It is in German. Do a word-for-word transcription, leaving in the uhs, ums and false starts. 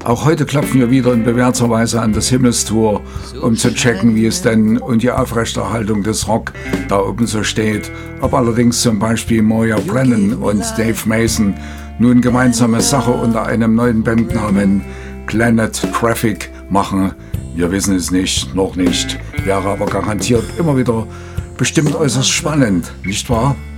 Auch heute klopfen wir wieder in bewährter Weise an das Himmelstor, um zu checken, wie es denn und die Aufrechterhaltung des Rock da oben so steht. Ob allerdings zum Beispiel Moya Brennan und Dave Mason nun gemeinsame Sache unter einem neuen Bandnamen Planet Traffic machen. Wir wissen es nicht, noch nicht. Wäre aber garantiert immer wieder bestimmt äußerst spannend, nicht wahr?